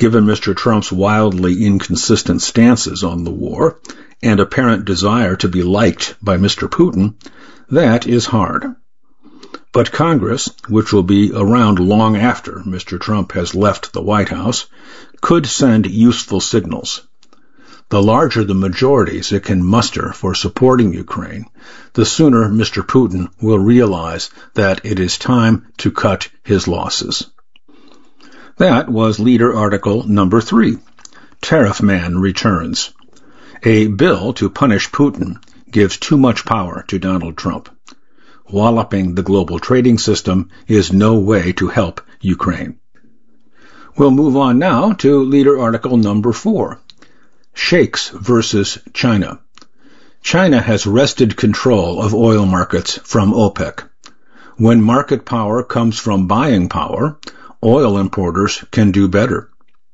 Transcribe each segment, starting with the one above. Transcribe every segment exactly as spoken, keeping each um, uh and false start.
given Mister Trump's wildly inconsistent stances on the war and apparent desire to be liked by Mister Putin, that is hard. But Congress, which will be around long after Mister Trump has left the White House, could send useful signals. The larger the majorities it can muster for supporting Ukraine, the sooner Mister Putin will realize that it is time to cut his losses. That was Leader Article number three. Tariff Man returns. A bill to punish Putin gives too much power to Donald Trump. Walloping the global trading system is no way to help Ukraine. We'll move on now to Leader Article number four. Sheikhs versus China. China has wrested control of oil markets from OPEC. When market power comes from buying power, oil importers can do better.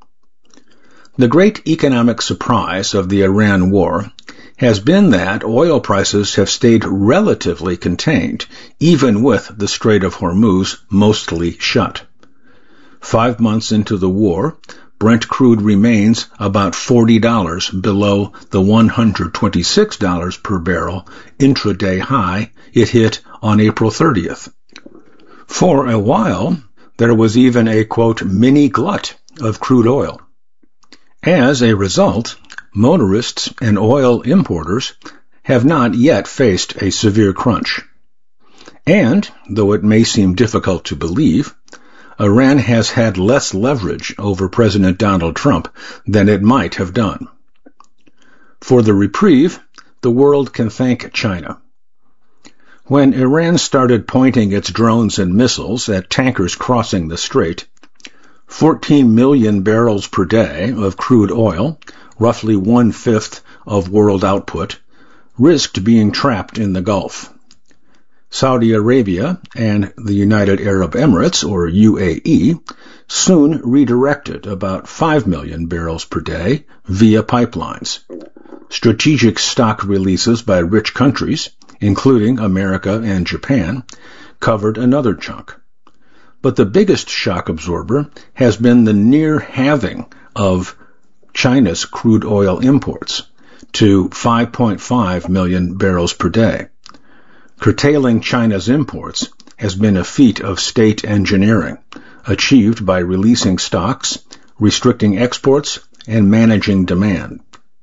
The great economic surprise of the Iran war has been that oil prices have stayed relatively contained, even with the Strait of Hormuz mostly shut. Five months into the war, Brent crude remains about forty dollars below the one hundred twenty-six dollars per barrel intraday high it hit on April thirtieth. For a while, there was even a, quote, mini glut of crude oil. As a result, motorists and oil importers have not yet faced a severe crunch. And, though it may seem difficult to believe, Iran has had less leverage over President Donald Trump than it might have done. For the reprieve, the world can thank China. When Iran started pointing its drones and missiles at tankers crossing the strait, fourteen million barrels per day of crude oil, roughly one-fifth of world output, risked being trapped in the Gulf. Saudi Arabia and the United Arab Emirates, or U A E, soon redirected about five million barrels per day via pipelines. Strategic stock releases by rich countries, including America and Japan, covered another chunk. But the biggest shock absorber has been the near halving of China's crude oil imports to five point five million barrels per day. Curtailing China's imports has been a feat of state engineering, achieved by releasing stocks, restricting exports, and managing demand.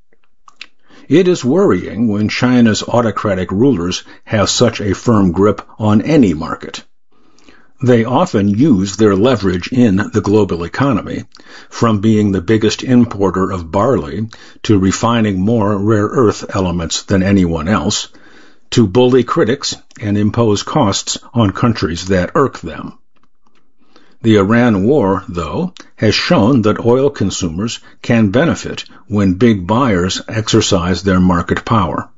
It is worrying when China's autocratic rulers have such a firm grip on any market. They often use their leverage in the global economy, from being the biggest importer of barley to refining more rare earth elements than anyone else, to bully critics and impose costs on countries that irk them. The Iran war, though, has shown that oil consumers can benefit when big buyers exercise their market power.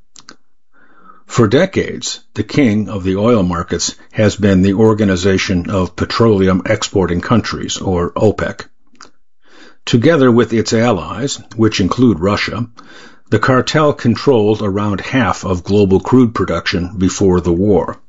For decades, the king of the oil markets has been the Organization of Petroleum Exporting Countries, or OPEC. Together with its allies, which include Russia, the cartel controlled around half of global crude production before the war.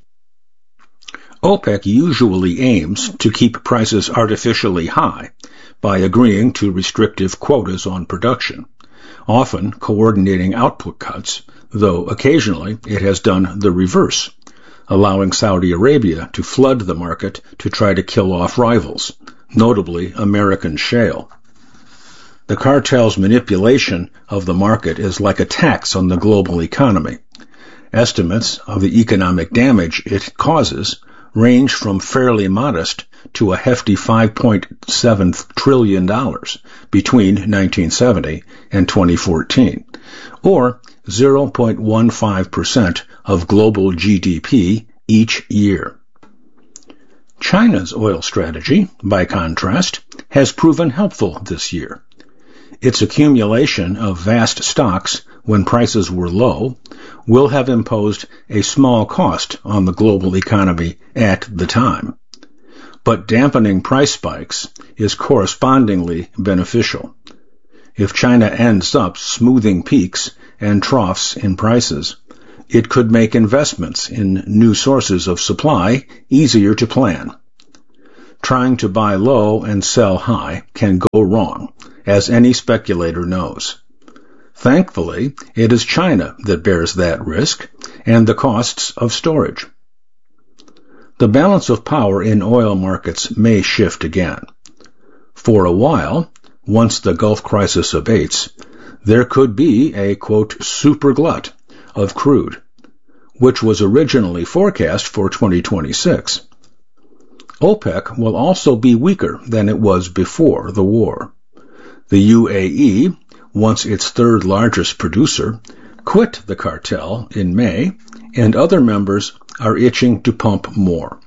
OPEC usually aims to keep prices artificially high by agreeing to restrictive quotas on production, often coordinating output cuts, though occasionally it has done the reverse, allowing Saudi Arabia to flood the market to try to kill off rivals, notably American shale. The cartel's manipulation of the market is like a tax on the global economy. Estimates of the economic damage it causes range from fairly modest to a hefty five point seven trillion dollars between nineteen seventy and twenty fourteen, or zero point one five percent of global G D P each year. China's oil strategy, by contrast, has proven helpful this year. Its accumulation of vast stocks when prices were low will have imposed a small cost on the global economy at the time. But dampening price spikes is correspondingly beneficial. If China ends up smoothing peaks and troughs in prices, it could make investments in new sources of supply easier to plan. Trying to buy low and sell high can go wrong, as any speculator knows. Thankfully, it is China that bears that risk and the costs of storage. The balance of power in oil markets may shift again. For a while, once the Gulf crisis abates, there could be a, quote, super glut of crude, which was originally forecast for twenty twenty-six. OPEC will also be weaker than it was before the war. The U A E, once its third largest producer, quit the cartel in May, and other members are itching to pump more.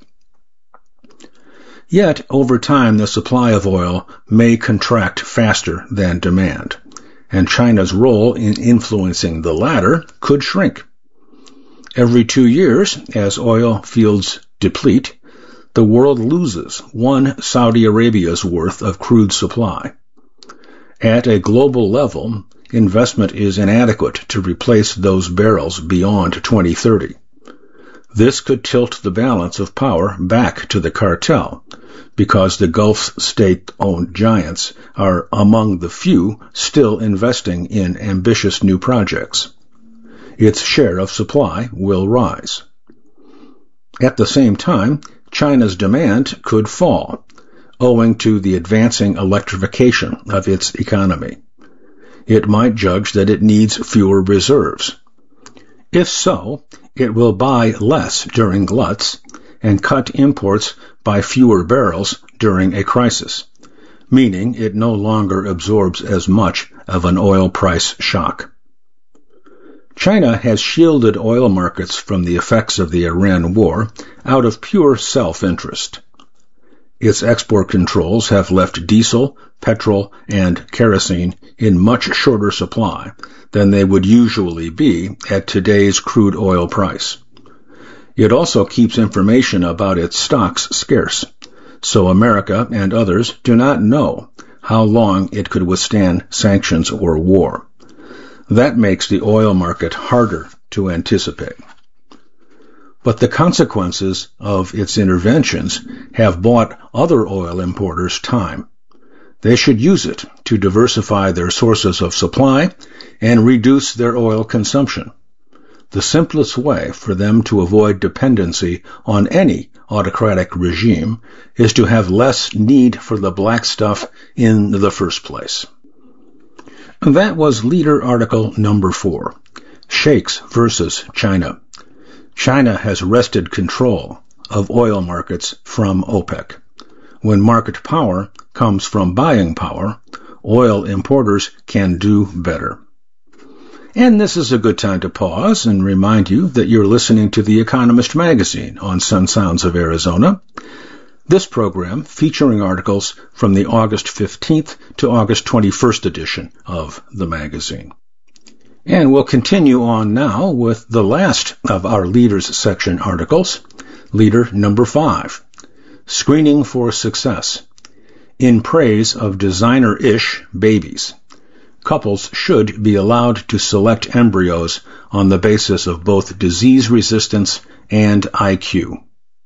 Yet, over time, the supply of oil may contract faster than demand, and China's role in influencing the latter could shrink. Every two years, as oil fields deplete, the world loses one Saudi Arabia's worth of crude supply. At a global level, investment is inadequate to replace those barrels beyond twenty thirty. This could tilt the balance of power back to the cartel, because the Gulf state-owned giants are among the few still investing in ambitious new projects. Its share of supply will rise. At the same time, China's demand could fall, owing to the advancing electrification of its economy. It might judge that it needs fewer reserves. If so, it will buy less during gluts and cut imports by fewer barrels during a crisis, meaning it no longer absorbs as much of an oil price shock. China has shielded oil markets from the effects of the Iran war out of pure self-interest. Its export controls have left diesel, petrol, and kerosene in much shorter supply than they would usually be at today's crude oil price. It also keeps information about its stocks scarce, so America and others do not know how long it could withstand sanctions or war. That makes the oil market harder to anticipate. But the consequences of its interventions have bought other oil importers time. They should use it to diversify their sources of supply and reduce their oil consumption. The simplest way for them to avoid dependency on any autocratic regime is to have less need for the black stuff in the first place. That was leader article number four, Sheikhs versus China. China has wrested control of oil markets from OPEC. When market power comes from buying power, oil importers can do better. And this is a good time to pause and remind you that you're listening to The Economist magazine on Sun Sounds of Arizona. This program featuring articles from the August fifteenth to August twenty-first edition of the magazine. And we'll continue on now with the last of our Leaders section articles, Leader number five, Screening for Success. In praise of designer-ish babies, couples should be allowed to select embryos on the basis of both disease resistance and I Q.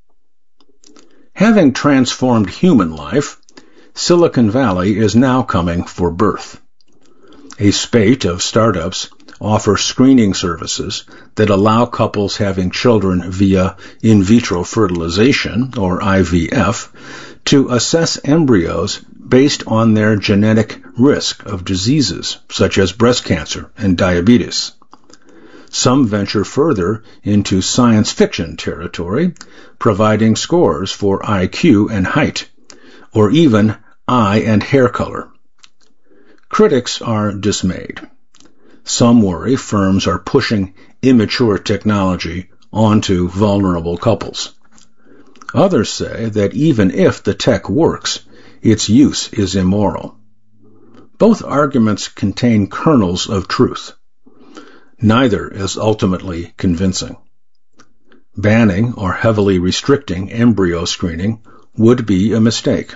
Having transformed human life, Silicon Valley is now coming for birth. A spate of startups offer screening services that allow couples having children via in vitro fertilization, or I V F, to assess embryos based on their genetic risk of diseases such as breast cancer and diabetes. Some venture further into science fiction territory, providing scores for I Q and height, or even eye and hair color. Critics are dismayed. Some worry firms are pushing immature technology onto vulnerable couples. Others say that even if the tech works, its use is immoral. Both arguments contain kernels of truth. Neither is ultimately convincing. Banning or heavily restricting embryo screening would be a mistake.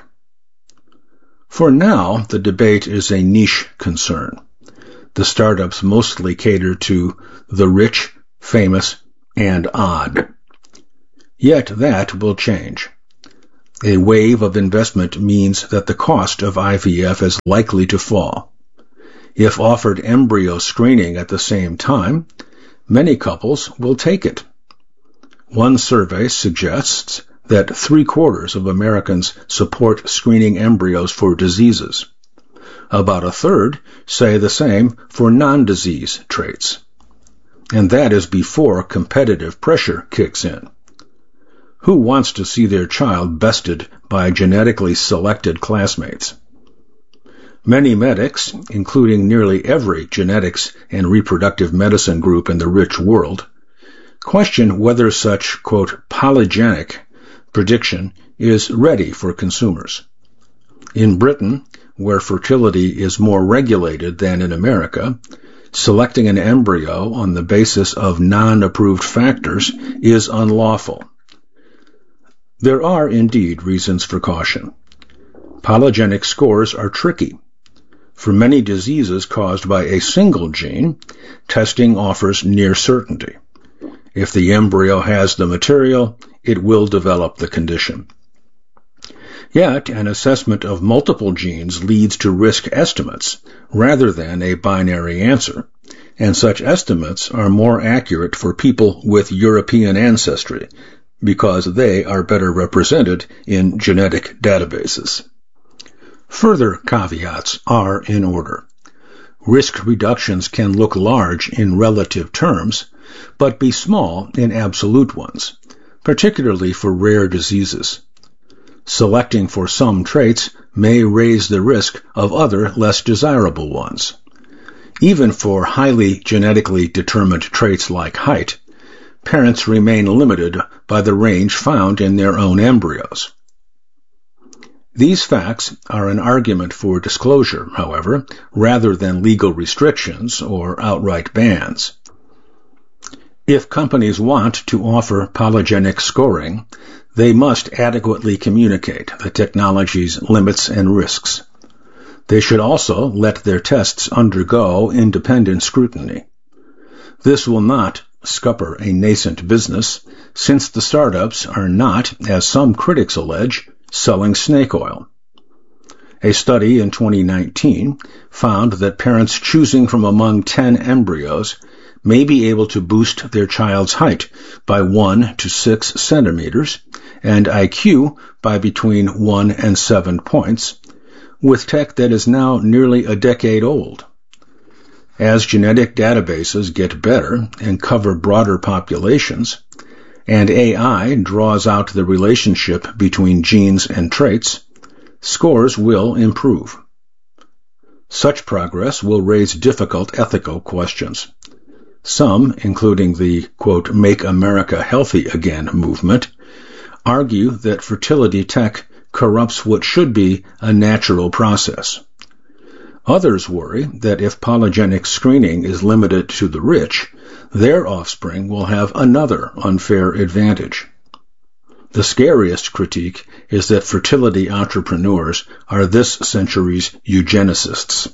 For now, the debate is a niche concern. The startups mostly cater to the rich, famous, and odd. Yet that will change. A wave of investment means that the cost of I V F is likely to fall. If offered embryo screening at the same time, many couples will take it. One survey suggests that three-quarters of Americans support screening embryos for diseases. About a third say the same for non-disease traits. And that is before competitive pressure kicks in. Who wants to see their child bested by genetically selected classmates? Many medics, including nearly every genetics and reproductive medicine group in the rich world, question whether such, quote, polygenic prediction is ready for consumers. In Britain, where fertility is more regulated than in America, selecting an embryo on the basis of non-approved factors is unlawful. There are indeed reasons for caution. Polygenic scores are tricky. For many diseases caused by a single gene, testing offers near certainty. If the embryo has the material, it will develop the condition. Yet, an assessment of multiple genes leads to risk estimates rather than a binary answer, and such estimates are more accurate for people with European ancestry because they are better represented in genetic databases. Further caveats are in order. Risk reductions can look large in relative terms, but be small in absolute ones, particularly for rare diseases. Selecting for some traits may raise the risk of other less desirable ones. Even for highly genetically determined traits like height, parents remain limited by the range found in their own embryos. These facts are an argument for disclosure, however, rather than legal restrictions or outright bans. If companies want to offer polygenic scoring, they must adequately communicate the technology's limits and risks. They should also let their tests undergo independent scrutiny. This will not scupper a nascent business, since the startups are not, as some critics allege, selling snake oil. A study in twenty nineteen found that parents choosing from among ten embryos may be able to boost their child's height by one to six centimeters and I Q by between one and seven points, with tech that is now nearly a decade old. As genetic databases get better and cover broader populations, and A I draws out the relationship between genes and traits, scores will improve. Such progress will raise difficult ethical questions. Some, including the, quote, Make America Healthy Again movement, argue that fertility tech corrupts what should be a natural process. Others worry that if polygenic screening is limited to the rich, their offspring will have another unfair advantage. The scariest critique is that fertility entrepreneurs are this century's eugenicists.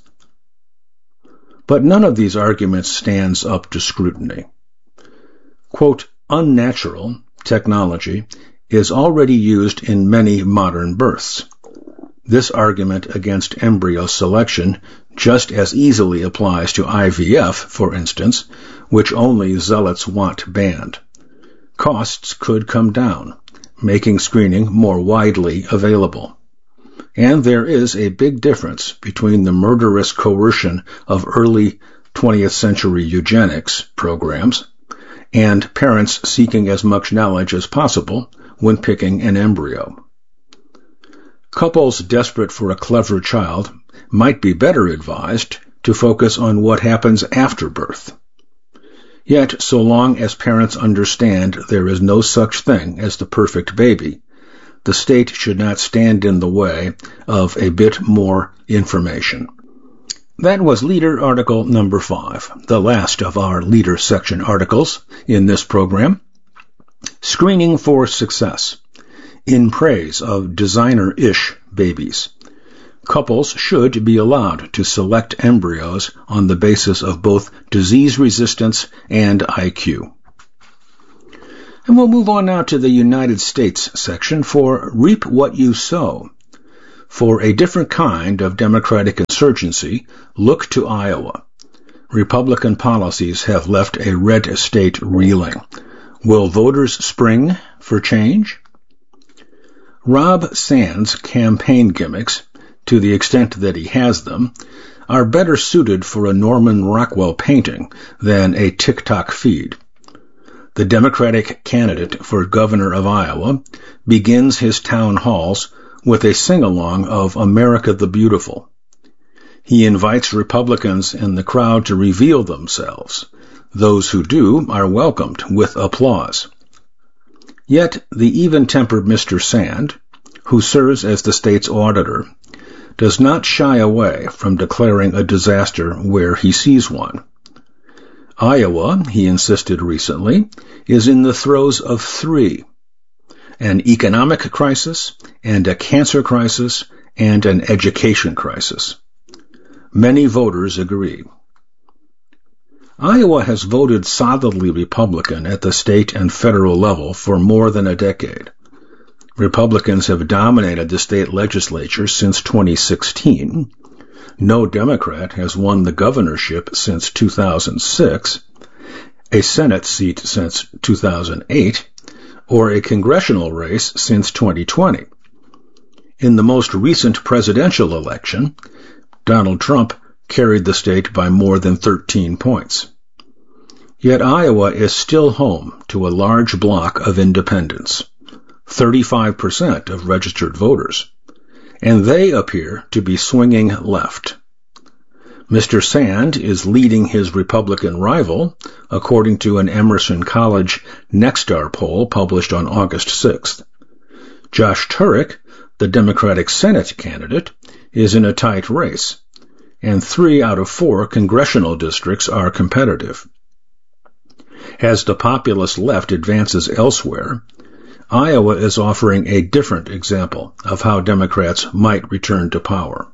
But none of these arguments stands up to scrutiny. Quote, unnatural technology is already used in many modern births. This argument against embryo selection just as easily applies to I V F, for instance, which only zealots want banned. Costs could come down, making screening more widely available. And there is a big difference between the murderous coercion of early twentieth century eugenics programs and parents seeking as much knowledge as possible when picking an embryo. Couples desperate for a clever child might be better advised to focus on what happens after birth. Yet, so long as parents understand there is no such thing as the perfect baby, the state should not stand in the way of a bit more information. That was Leader Article number five, the last of our Leader section articles in this program. Screening for Success. In praise of designer-ish babies. Couples should be allowed to select embryos on the basis of both disease resistance and I Q. And we'll move on now to the United States section for Reap What You Sow. For a different kind of Democratic insurgency, look to Iowa. Republican policies have left a red state reeling. Will voters spring for change? Rob Sands' campaign gimmicks, to the extent that he has them, are better suited for a Norman Rockwell painting than a TikTok feed. The Democratic candidate for governor of Iowa begins his town halls with a sing-along of America the Beautiful. He invites Republicans in the crowd to reveal themselves. Those who do are welcomed with applause. Yet the even-tempered Mister Sand, who serves as the state's auditor, does not shy away from declaring a disaster where he sees one. Iowa, he insisted recently, is in the throes of three: an economic crisis, and a cancer crisis, and an education crisis. Many voters agree. Iowa has voted solidly Republican at the state and federal level for more than a decade. Republicans have dominated the state legislature since twenty sixteen. No Democrat has won the governorship since two thousand six, a Senate seat since two thousand eight, or a congressional race since twenty twenty. In the most recent presidential election, Donald Trump carried the state by more than thirteen points. Yet Iowa is still home to a large block of independents, thirty-five percent of registered voters, and they appear to be swinging left. Mister Sand is leading his Republican rival, according to an Emerson College Nexstar poll published on August sixth. Josh Turek, the Democratic Senate candidate, is in a tight race, and three out of four congressional districts are competitive. As the populist left advances elsewhere, Iowa is offering a different example of how Democrats might return to power.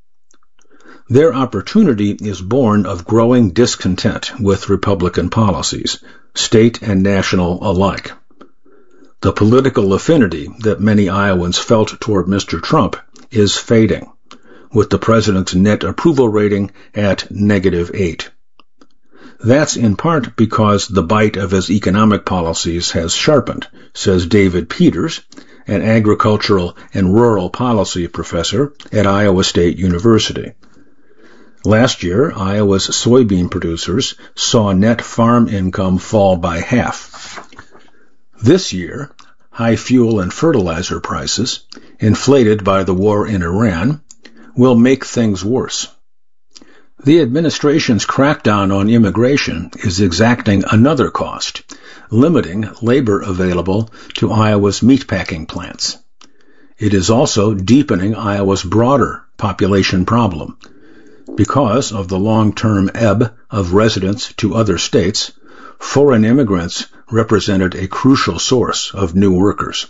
Their opportunity is born of growing discontent with Republican policies, state and national alike. The political affinity that many Iowans felt toward Mister Trump is fading, with the president's net approval rating at negative eight. That's in part because the bite of his economic policies has sharpened, says David Peters, an agricultural and rural policy professor at Iowa State University. Last year, Iowa's soybean producers saw net farm income fall by half. This year, high fuel and fertilizer prices, inflated by the war in Iran, will make things worse. The administration's crackdown on immigration is exacting another cost, limiting labor available to Iowa's meatpacking plants. It is also deepening Iowa's broader population problem. Because of the long-term ebb of residents to other states, foreign immigrants represented a crucial source of new workers.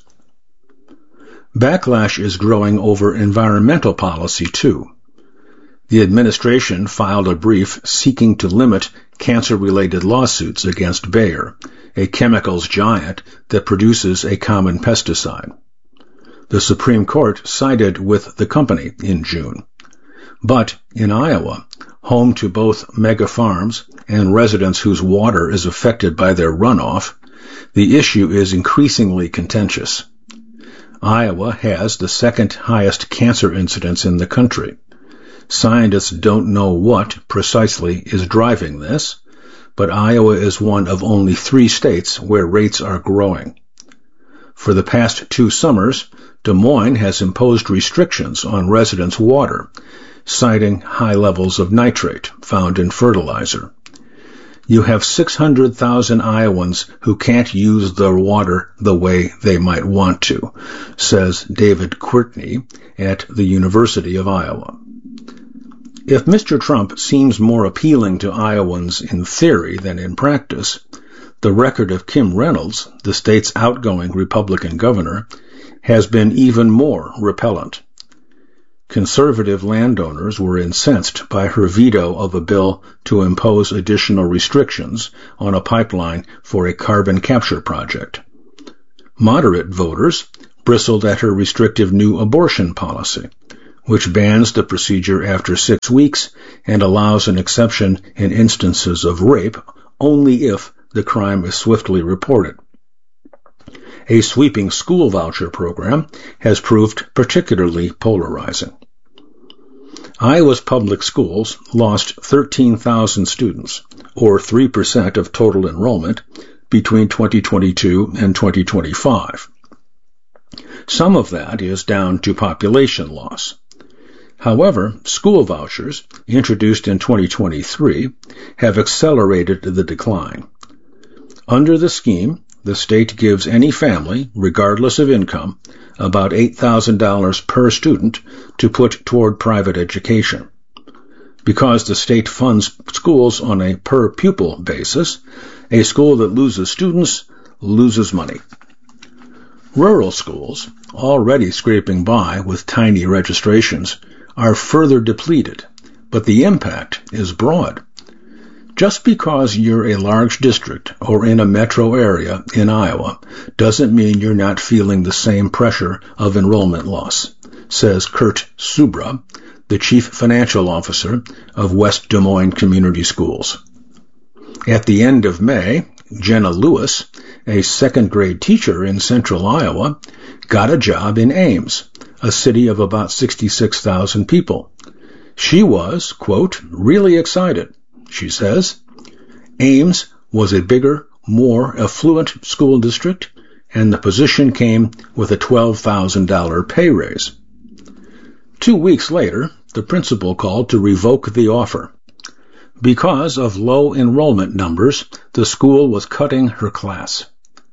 Backlash is growing over environmental policy, too. The administration filed a brief seeking to limit cancer-related lawsuits against Bayer, a chemicals giant that produces a common pesticide. The Supreme Court sided with the company in June. But in Iowa, home to both mega farms and residents whose water is affected by their runoff, the issue is increasingly contentious. Iowa has the second highest cancer incidence in the country. Scientists don't know what precisely is driving this, but Iowa is one of only three states where rates are growing. For the past two summers, Des Moines has imposed restrictions on residents' water, citing high levels of nitrate found in fertilizer. You have six hundred thousand Iowans who can't use their water the way they might want to, says David Courtney at the University of Iowa. If Mister Trump seems more appealing to Iowans in theory than in practice, the record of Kim Reynolds, the state's outgoing Republican governor, has been even more repellent. Conservative landowners were incensed by her veto of a bill to impose additional restrictions on a pipeline for a carbon capture project. Moderate voters bristled at her restrictive new abortion policy, which bans the procedure after six weeks and allows an exception in instances of rape only if the crime is swiftly reported. A sweeping school voucher program has proved particularly polarizing. Iowa's public schools lost thirteen thousand students, or three percent of total enrollment, between twenty twenty-two and twenty twenty-five. Some of that is down to population loss. However, school vouchers, introduced in twenty twenty-three, have accelerated the decline. Under the scheme, the state gives any family, regardless of income, about eight thousand dollars per student to put toward private education. Because the state funds schools on a per-pupil basis, a school that loses students loses money. Rural schools, already scraping by with tiny registrations, are further depleted, but the impact is broad. Just because you're a large district or in a metro area in Iowa doesn't mean you're not feeling the same pressure of enrollment loss, says Kurt Subra, the Chief Financial Officer of West Des Moines Community Schools. At the end of May, Jenna Lewis, a second-grade teacher in central Iowa, got a job in Ames, a city of about sixty-six thousand people. She was, quote, really excited. She says, Ames was a bigger, more affluent school district, and the position came with a twelve thousand dollars pay raise. Two weeks later, the principal called to revoke the offer. Because of low enrollment numbers, the school was cutting her class.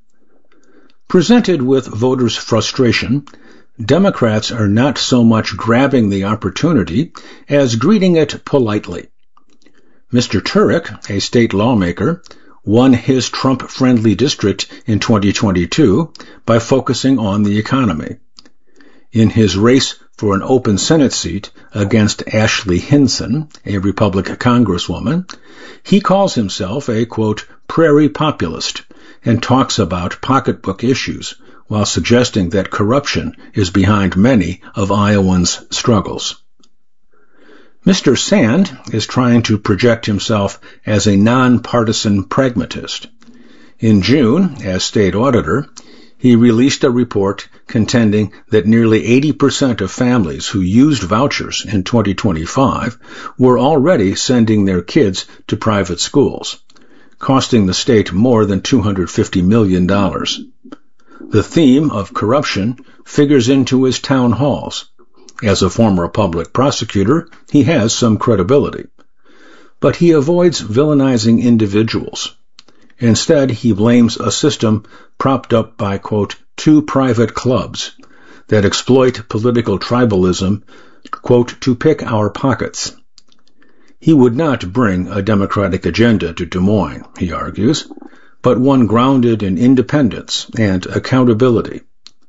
Presented with voters' frustration, Democrats are not so much grabbing the opportunity as greeting it politely. Mister Turek, a state lawmaker, won his Trump-friendly district in twenty twenty-two by focusing on the economy. In his race for an open Senate seat against Ashley Hinson, a Republican congresswoman, he calls himself a, quote, prairie populist and talks about pocketbook issues while suggesting that corruption is behind many of Iowans' struggles. Mister Sand is trying to project himself as a nonpartisan pragmatist. In June, as state auditor, he released a report contending that nearly eighty percent of families who used vouchers in twenty twenty-five were already sending their kids to private schools, costing the state more than two hundred fifty million dollars. The theme of corruption figures into his town halls. As a former public prosecutor, he has some credibility. But he avoids villainizing individuals. Instead, he blames a system propped up by, quote, two private clubs that exploit political tribalism, quote, to pick our pockets. He would not bring a Democratic agenda to Des Moines, he argues, but one grounded in independence and accountability.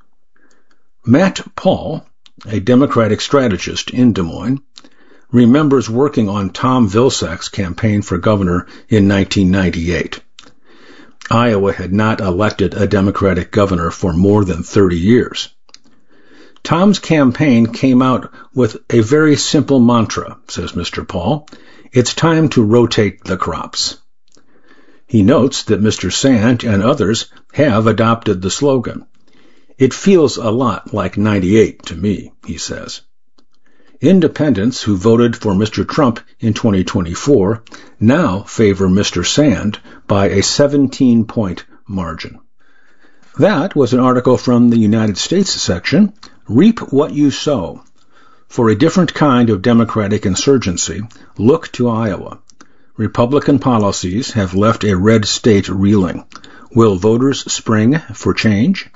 Matt Paul, a Democratic strategist in Des Moines, remembers working on Tom Vilsack's campaign for governor in nineteen ninety-eight. Iowa had not elected a Democratic governor for more than thirty years. Tom's campaign came out with a very simple mantra, says Mister Paul. It's time to rotate the crops. He notes that Mister Sand and others have adopted the slogan. It feels a lot like ninety-eight to me, he says. Independents who voted for Mister Trump in twenty twenty-four now favor Mister Sand by a seventeen-point margin. That was an article from the United States section, Reap What You Sow. For a different kind of Democratic insurgency, look to Iowa. Republican policies have left a red state reeling. Will voters spring for change?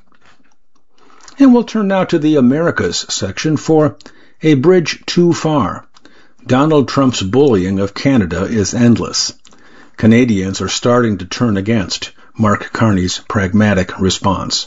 And we'll turn now to the Americas section for A Bridge Too Far. Donald Trump's bullying of Canada is endless. Canadians are starting to turn against Mark Carney's pragmatic response.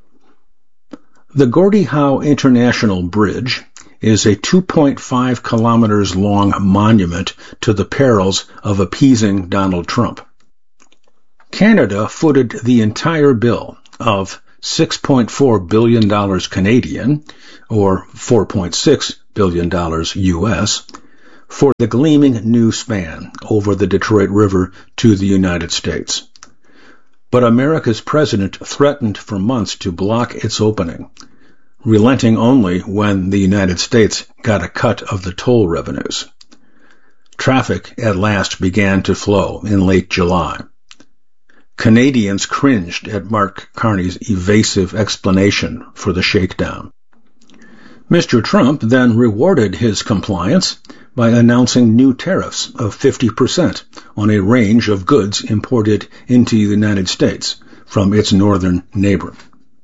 The Gordie Howe International Bridge is a two point five kilometers long monument to the perils of appeasing Donald Trump. Canada footed the entire bill of six point four billion dollars Canadian, or four point six billion dollars U S, for the gleaming new span over the Detroit River to the United States. But America's president threatened for months to block its opening, relenting only when the United States got a cut of the toll revenues. Traffic at last began to flow in late July. Canadians cringed at Mark Carney's evasive explanation for the shakedown. Mister Trump then rewarded his compliance by announcing new tariffs of fifty percent on a range of goods imported into the United States from its northern neighbor.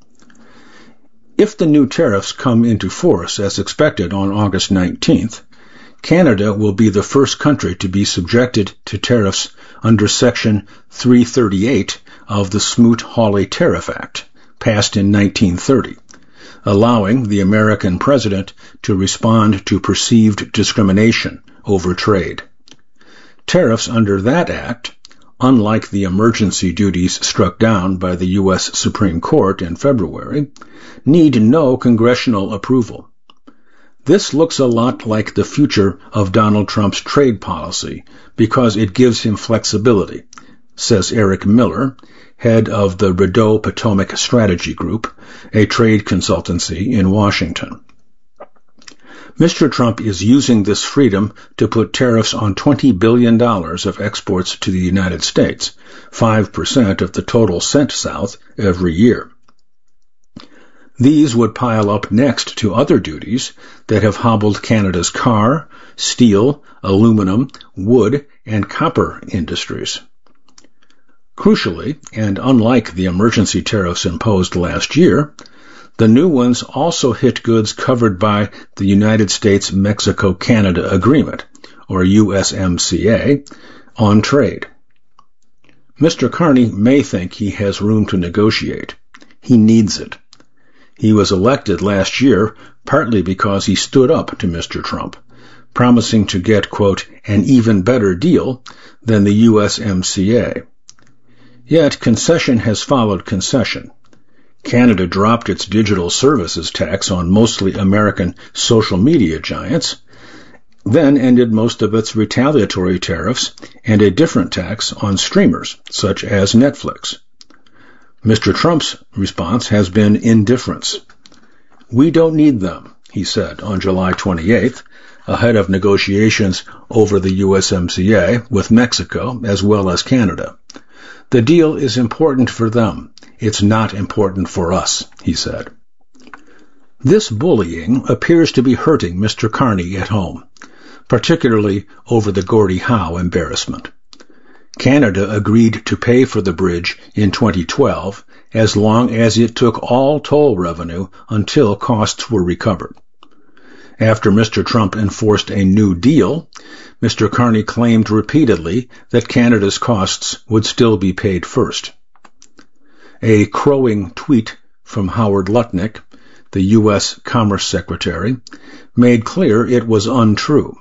If the new tariffs come into force as expected on August nineteenth, Canada will be the first country to be subjected to tariffs under Section three thirty-eight of the Smoot-Hawley Tariff Act, passed in nineteen thirty, allowing the American president to respond to perceived discrimination over trade. Tariffs under that act, unlike the emergency duties struck down by the U S Supreme Court in February, need no congressional approval. This looks a lot like the future of Donald Trump's trade policy because it gives him flexibility, says Eric Miller, head of the Rideau Potomac Strategy Group, a trade consultancy in Washington. Mister Trump is using this freedom to put tariffs on twenty billion dollars of exports to the United States, five percent of the total sent south every year. These would pile up next to other duties that have hobbled Canada's car, steel, aluminum, wood, and copper industries. Crucially, and unlike the emergency tariffs imposed last year, the new ones also hit goods covered by the United States-Mexico-Canada Agreement, or U S M C A, on trade. Mister Carney may think he has room to negotiate. He needs it. He was elected last year partly because he stood up to Mister Trump, promising to get, quote, an even better deal than the U S M C A. Yet concession has followed concession. Canada dropped its digital services tax on mostly American social media giants, then ended most of its retaliatory tariffs and a different tax on streamers, such as Netflix. Mister Trump's response has been indifference. We don't need them, he said on July twenty-eighth, ahead of negotiations over the U S M C A with Mexico as well as Canada. The deal is important for them. It's not important for us, he said. This bullying appears to be hurting Mister Carney at home, particularly over the Gordie Howe embarrassment. Canada agreed to pay for the bridge in twenty twelve as long as it took all toll revenue until costs were recovered. After Mister Trump enforced a new deal, Mister Carney claimed repeatedly that Canada's costs would still be paid first. A crowing tweet from Howard Lutnick, the U S Commerce Secretary, made clear it was untrue.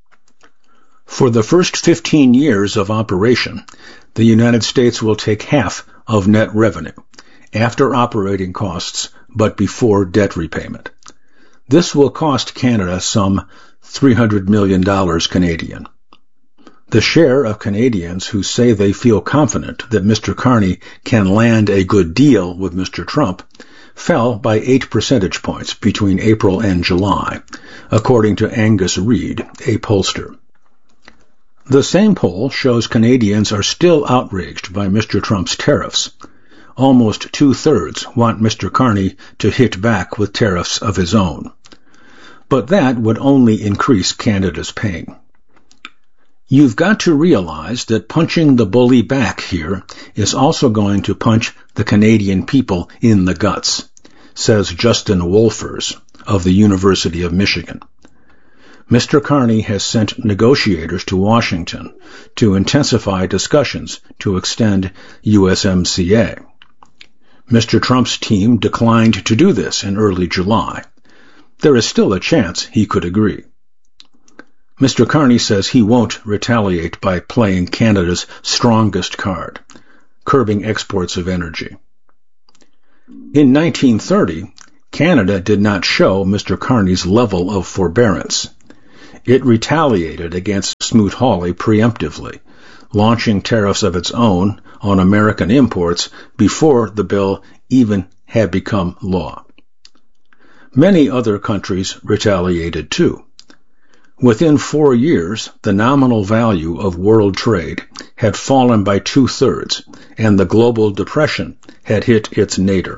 For the first fifteen years of operation, the United States will take half of net revenue, after operating costs but before debt repayment. This will cost Canada some three hundred million dollars Canadian. The share of Canadians who say they feel confident that Mister Carney can land a good deal with Mister Trump fell by eight percentage points between April and July, according to Angus Reid, a pollster. The same poll shows Canadians are still outraged by Mister Trump's tariffs. Almost two-thirds want Mister Carney to hit back with tariffs of his own. But that would only increase Canada's pain. You've got to realize that punching the bully back here is also going to punch the Canadian people in the guts, says Justin Wolfers of the University of Michigan. Mister Carney has sent negotiators to Washington to intensify discussions to extend U S M C A. Mister Trump's team declined to do this in early July. There is still a chance he could agree. Mister Carney says he won't retaliate by playing Canada's strongest card, curbing exports of energy. In nineteen thirty, Canada did not show Mister Carney's level of forbearance. It retaliated against Smoot-Hawley preemptively, launching tariffs of its own on American imports before the bill even had become law. Many other countries retaliated too. Within four years, the nominal value of world trade had fallen by two-thirds, and the global depression had hit its nadir.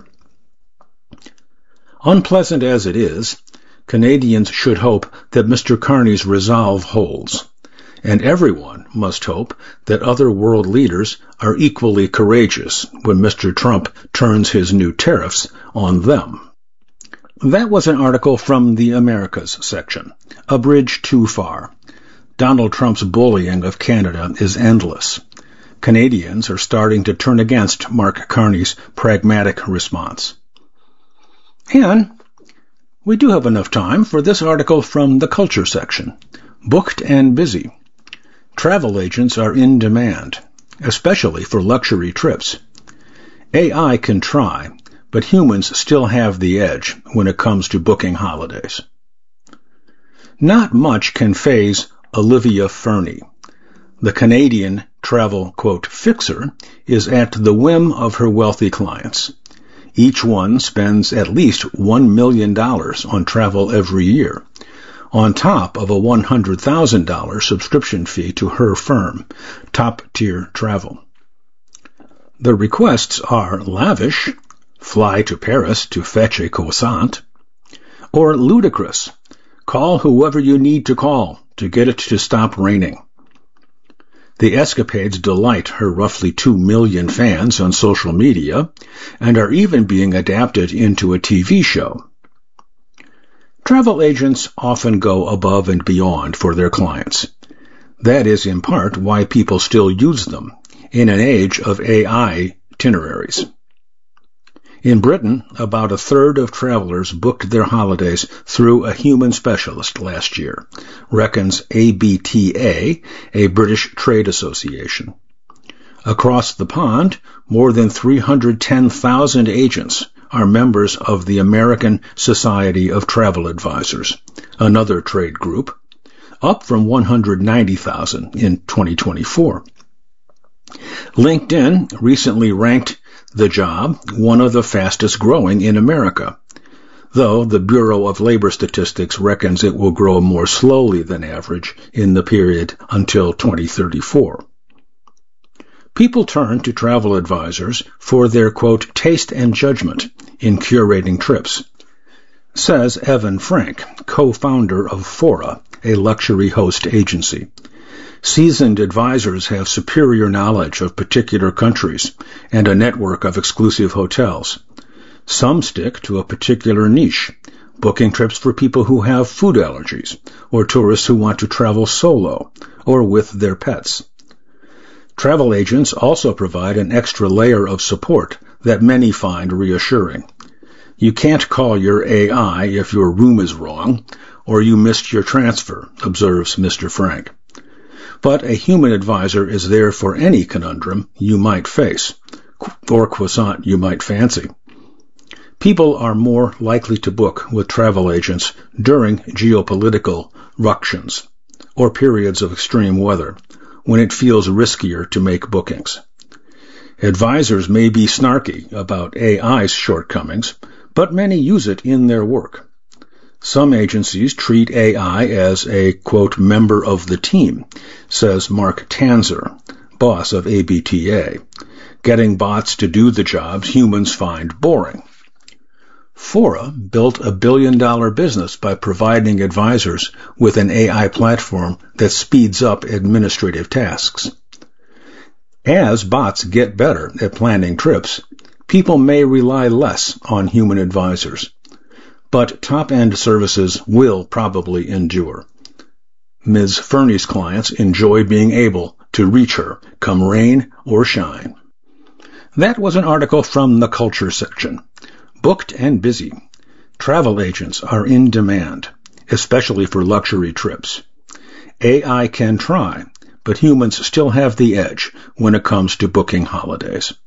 Unpleasant as it is, Canadians should hope that Mister Carney's resolve holds, and everyone must hope that other world leaders are equally courageous when Mister Trump turns his new tariffs on them. That was an article from the Americas section. A bridge too far. Donald Trump's bullying of Canada is endless. Canadians are starting to turn against Mark Carney's pragmatic response. And we do have enough time for this article from the Culture section. Booked and busy. Travel agents are in demand, especially for luxury trips. A I can try, but humans still have the edge when it comes to booking holidays. Not much can faze Olivia Fernie. The Canadian travel, quote, fixer is at the whim of her wealthy clients. Each one spends at least one million dollars on travel every year, on top of a one hundred thousand dollars subscription fee to her firm, Top-Tier Travel. The requests are lavish, fly to Paris to fetch a croissant, or ludicrous, call whoever you need to call to get it to stop raining. The escapades delight her roughly two million fans on social media and are even being adapted into a T V show. Travel agents often go above and beyond for their clients. That is in part why people still use them in an age of A I itineraries. In Britain, about a third of travelers booked their holidays through a human specialist last year, reckons A B T A, a British trade association. Across the pond, more than three hundred ten thousand agents are members of the American Society of Travel Advisors, another trade group, up from one hundred ninety thousand in twenty twenty-four. LinkedIn recently ranked the job one of the fastest growing in America, though the Bureau of Labor Statistics reckons it will grow more slowly than average in the period until twenty thirty-four. People turn to travel advisors for their, quote, taste and judgment in curating trips, says Evan Frank, co-founder of Fora, a luxury host agency. Seasoned advisors have superior knowledge of particular countries and a network of exclusive hotels. Some stick to a particular niche, booking trips for people who have food allergies or tourists who want to travel solo or with their pets. Travel agents also provide an extra layer of support that many find reassuring. You can't call your A I if your room is wrong or you missed your transfer, observes Mister Frank. But a human advisor is there for any conundrum you might face, or croissant you might fancy. People are more likely to book with travel agents during geopolitical ructions or periods of extreme weather, when it feels riskier to make bookings. Advisors may be snarky about A I's shortcomings, but many use it in their work. Some agencies treat A I as a, quote, member of the team, says Mark Tanzer, boss of A B T A, getting bots to do the jobs humans find boring. Fora built a billion-dollar business by providing advisors with an A I platform that speeds up administrative tasks. As bots get better at planning trips, people may rely less on human advisors. But top-end services will probably endure. Miz Fernie's clients enjoy being able to reach her, come rain or shine. That was an article from the Culture section. Booked and busy. Travel agents are in demand, especially for luxury trips. A I can try, but humans still have the edge when it comes to booking holidays.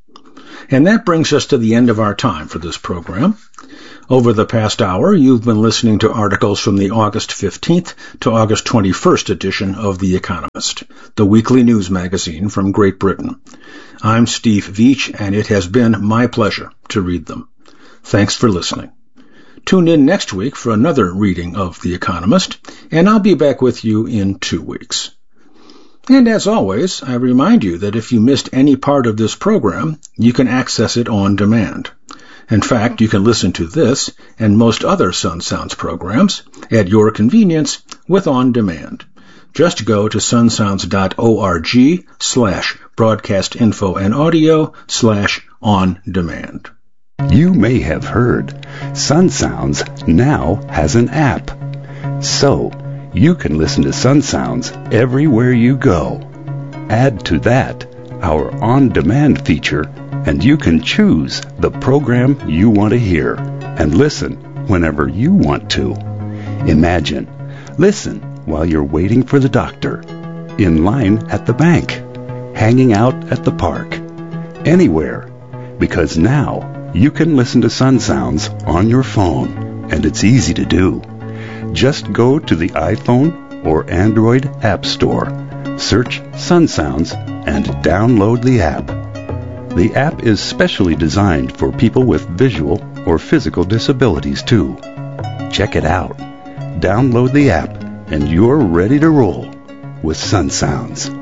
And that brings us to the end of our time for this program. Over the past hour, you've been listening to articles from the August fifteenth to August twenty-first edition of The Economist, the weekly news magazine from Great Britain. I'm Steve Veach, and it has been my pleasure to read them. Thanks for listening. Tune in next week for another reading of The Economist, and I'll be back with you in two weeks. And as always, I remind you that if you missed any part of this program, you can access it on demand. In fact, you can listen to this and most other Sun Sounds programs at your convenience with On Demand. Just go to sunsounds.org slash broadcast info and audio slash on demand. You may have heard Sun Sounds now has an app. So, you can listen to Sun Sounds everywhere you go. Add to that our on-demand feature, and you can choose the program you want to hear and listen whenever you want to. Imagine, listen while you're waiting for the doctor, in line at the bank, hanging out at the park, anywhere, because now you can listen to Sun Sounds on your phone, and it's easy to do. Just go to the iPhone or Android App Store, search Sun Sounds, and download the app. The app is specially designed for people with visual or physical disabilities, too. Check it out. Download the app, and you're ready to roll with Sun Sounds.